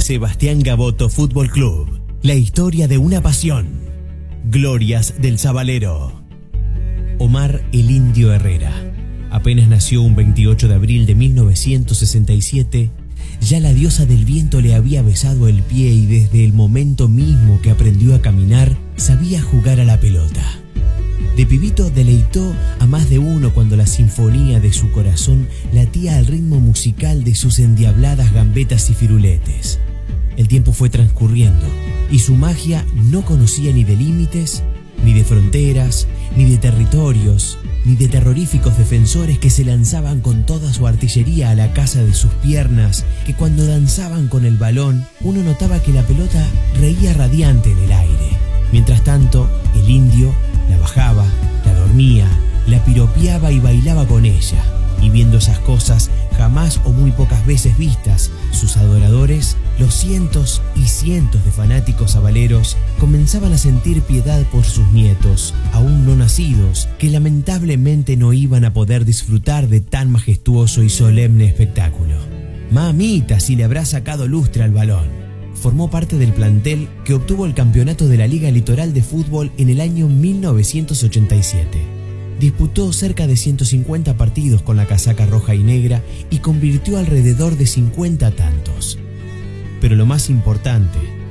Sebastián Gaboto Fútbol Club. La historia de una pasión. Glorias del Sabalero. Omar el Indio Herrera. Apenas nació un 28 de abril de 1967, ya la diosa del viento le había besado el pie y desde el momento mismo que aprendió a caminar, sabía jugar a la pelota. De pibito deleitó a más de uno cuando la sinfonía de su corazón latía al ritmo musical de sus endiabladas gambetas y firuletes. El tiempo fue transcurriendo y su magia no conocía ni de límites, ni de fronteras, ni de territorios, ni de terroríficos defensores que se lanzaban con toda su artillería a la casa de sus piernas, que cuando danzaban con el balón, uno notaba que la pelota reía radiante en el aire. Mientras tanto, el indio la bajaba, la dormía, la piropeaba y bailaba con ella. Y viendo esas cosas jamás o muy pocas veces vistas, sus adoradores, los cientos y cientos de fanáticos sabaleros, comenzaban a sentir piedad por sus nietos, aún no nacidos, que lamentablemente no iban a poder disfrutar de tan majestuoso y solemne espectáculo. Mamita, si le habrá sacado lustre al balón. Formó parte del plantel que obtuvo el campeonato de la Liga Litoral de Fútbol en el año 1987. Disputó cerca de 150 partidos con la casaca roja y negra y convirtió alrededor de 50 tantos. Pero lo más importante